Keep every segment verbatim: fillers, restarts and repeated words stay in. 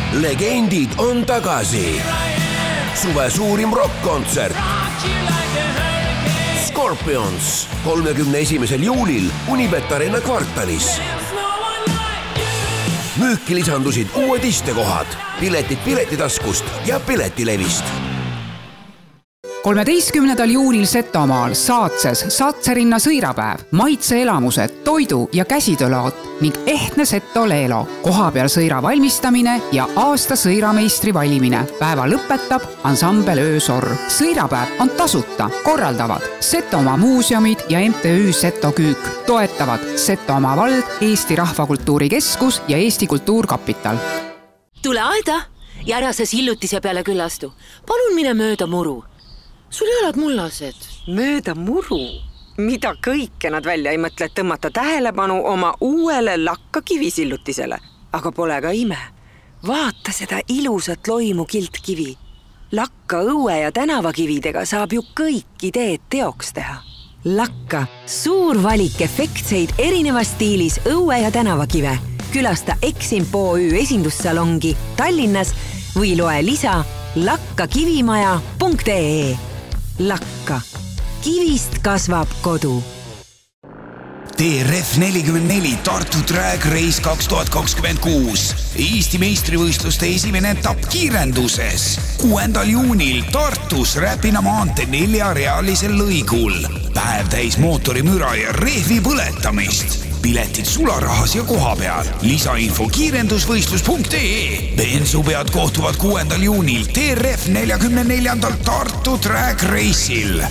legendid on tagasi. Suve suurim rock-kontsert Scorpions kolmekümne esimesel juulil Unibet Arena kvartalis. Müüki lisandusid uued istekohad, piletid Piletitaskust ja Piletilevist. kolmeteistkümnendal juulil Setomaal Saatses Satserinna sõirapäev, maitseelamused, toidu ja käsitöölaot ning ehtne Seto Leelo, kohapeal sõira valmistamine ja aasta sõirameistri valimine. Päeva lõpetab ansambel Öösorr. Sõirapäev on tasuta, korraldavad Setomaa muuseumid ja M T Ü Seto Küük. Toetavad Setomaa vald, Eesti Rahvakultuuri Keskus ja Eesti Kultuurkapital. Tule aeda ja ära see sillutise peale küllastu. Palun mine mööda muru. Sul jalad mullased. Mööda muru? Mida kõike nad välja ei mõtle tõmmata tähelepanu oma uuele lakka kivisillutisele. Aga pole ka ime. Vaata seda ilusat loimu kiltkivi. Lakka õue ja tänavakividega saab ju kõik ideed teoks teha. Lakka. Suur valik efektseid erinevas stiilis õue ja tänavakive. Külasta Eximpo Ü esindussalongi Tallinnas või loe lisa lakkakivimaja punkt ee. Lakka. Kivist kasvab kodu. T R F nelikümmend neli Tartu Drag Race kaks tuhat kakskümmend kuus. Eesti meistrivõistluste esimene etapp kiirenduses. kuuendal juunil Tartus Räpina maantee neljarealisel lõigul. Päev täis mootorimüra ja rehvi põletamist. Piletid sularahas ja koha peal. Lisainfo kiirendusvõistlus punkt ee. Bensupead kohtuvad kuuendal juunil T R F neljakümne neljandal Tartu Drag Race'il.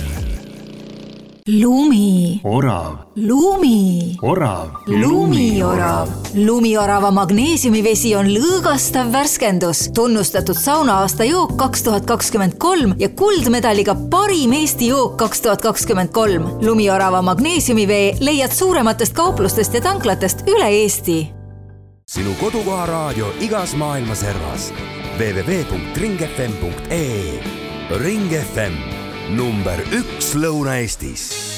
Lumi. Orav. Lumi. Orav. Lumiorav. Lumiorava magneesiumivesi on lõõgastav värskendus, tunnustatud sauna-aasta jook kaks tuhat kakskümmend kolm ja kuldmedaliga parim Eesti jook kaks tuhat kakskümmend kolm. Lumiorava magneesiumivee leiad suurematest kauplustest ja tanklatest üle Eesti. Sinu kodukoha raadio igas maailma servas. w w w punkt ring f m punkt ee. Ring F M, number üks Lõuna-Eestis.